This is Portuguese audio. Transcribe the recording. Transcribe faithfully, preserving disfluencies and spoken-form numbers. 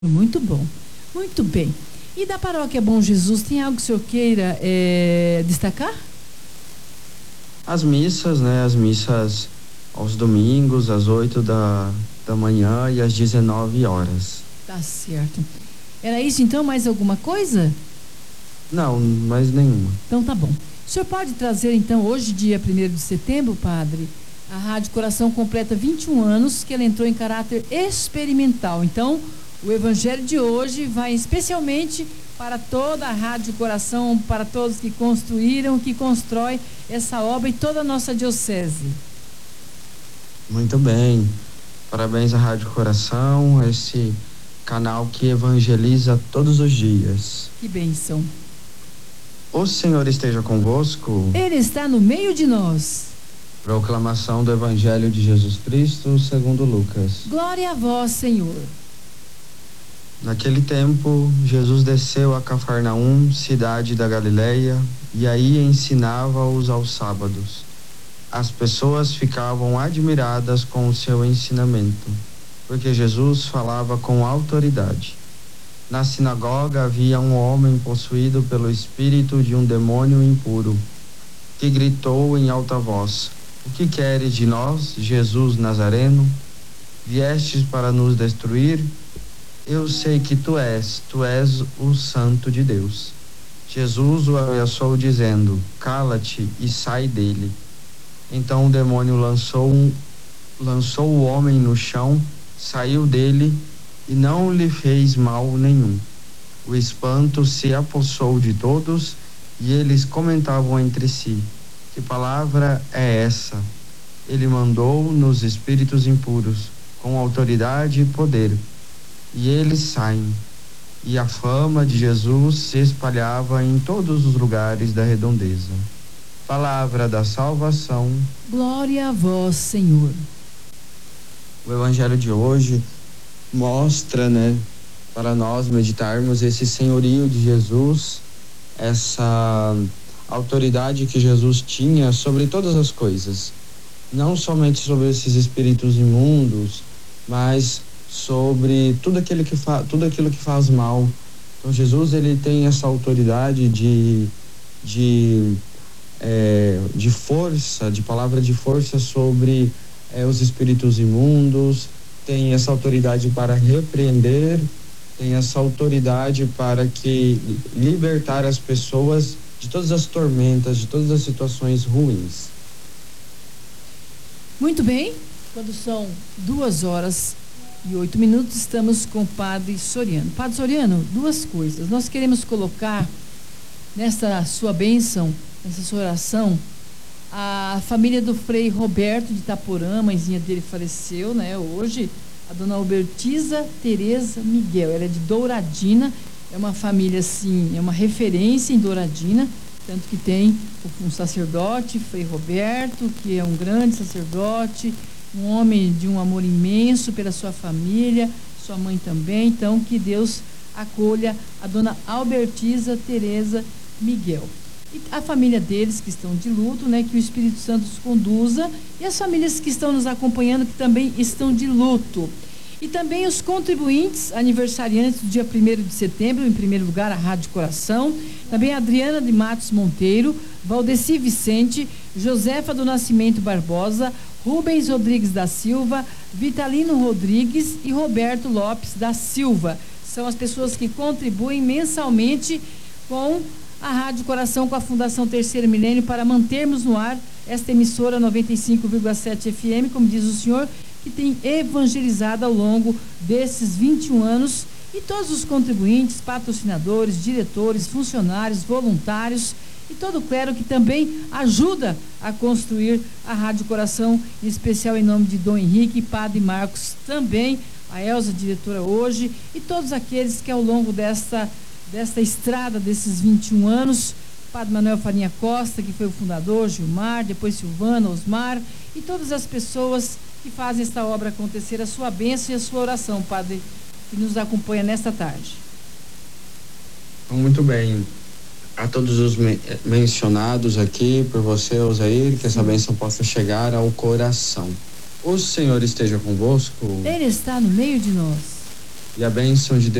Muito bom, muito bem. E da Paróquia Bom Jesus, tem algo que o senhor queira é, destacar? As missas, né? As missas aos domingos, às oito da, da manhã e às dezenove horas. Tá certo. Era isso então? Mais alguma coisa? Não, mais nenhuma. Então tá bom. O senhor pode trazer então, hoje, dia primeiro de setembro, padre, a Rádio Coração completa vinte e um anos que ela entrou em caráter experimental. Então, o evangelho de hoje vai especialmente para toda a Rádio Coração, para todos que construíram, que constrói essa obra e toda a nossa diocese. Muito bem. Parabéns à Rádio Coração, esse canal que evangeliza todos os dias. Que bênção. O Senhor esteja convosco. Ele está no meio de nós. Proclamação do Evangelho de Jesus Cristo segundo Lucas. Glória a vós, Senhor. Naquele tempo, Jesus desceu a Cafarnaum, cidade da Galileia, e aí ensinava-os aos sábados. As pessoas ficavam admiradas com o seu ensinamento, porque Jesus falava com autoridade. Na sinagoga havia um homem possuído pelo espírito de um demônio impuro, que gritou em alta voz: "O que queres de nós, Jesus Nazareno? Viestes para nos destruir? Eu sei que tu és, tu és o Santo de Deus." Jesus o ameaçou dizendo: "Cala-te e sai dele." Então o demônio lançou, um, lançou o homem no chão, saiu dele e não lhe fez mal nenhum. O espanto se apossou de todos e eles comentavam entre si: "Que palavra é essa? Ele mandou nos espíritos impuros, com autoridade e poder, e eles saem." E a fama de Jesus se espalhava em todos os lugares da redondeza. Palavra da salvação. Glória a vós, Senhor. O evangelho de hoje mostra, né, para nós meditarmos esse senhorio de Jesus, essa autoridade que Jesus tinha sobre todas as coisas, não somente sobre esses espíritos imundos, mas sobre tudo aquilo que fa, tudo aquilo que faz mal. Então Jesus, ele tem essa autoridade de de é, de força, de palavra de força sobre é, os espíritos imundos, tem essa autoridade para repreender, tem essa autoridade para que libertar as pessoas de todas as tormentas, de todas as situações ruins. Muito bem, quando são duas horas e oito minutos, estamos com o Padre Soriano. Padre Soriano, duas coisas. Nós queremos colocar nessa sua bênção, nessa sua oração, a família do Frei Roberto de Itaporã, a mãezinha dele faleceu, né, hoje, a dona Albertiza Tereza Miguel. Ela é de Douradina, é uma família, assim, é uma referência em Douradina, tanto que tem um sacerdote, Frei Roberto, que é um grande sacerdote, um homem de um amor imenso pela sua família, sua mãe também. Então, que Deus acolha a dona Albertiza Tereza Miguel. E a família deles que estão de luto, né, que o Espírito Santo os conduza, e as famílias que estão nos acompanhando, que também estão de luto. E também os contribuintes aniversariantes do dia primeiro de setembro, em primeiro lugar a Rádio Coração, também a Adriana de Matos Monteiro, Valdeci Vicente, Josefa do Nascimento Barbosa, Rubens Rodrigues da Silva, Vitalino Rodrigues e Roberto Lopes da Silva. São as pessoas que contribuem mensalmente com a Rádio Coração, com a Fundação Terceiro Milênio, para mantermos no ar esta emissora noventa e cinco vírgula sete F M, como diz o senhor, que tem evangelizado ao longo desses vinte e um anos, e todos os contribuintes, patrocinadores, diretores, funcionários, voluntários e todo o clero que também ajuda a construir a Rádio Coração, em especial em nome de Dom Henrique e Padre Marcos também, a Elza, diretora hoje, e todos aqueles que ao longo desta, desta estrada, desses vinte e um anos, Padre Manuel Farinha Costa, que foi o fundador, Gilmar, depois Silvana, Osmar, e todas as pessoas que fazem esta obra acontecer, a sua bênção e a sua oração, Padre, que nos acompanha nesta tarde. Muito bem. A todos os me- mencionados aqui por você, Osair, que essa bênção possa chegar ao coração. O Senhor esteja convosco. Ele está no meio de nós. e a bênção de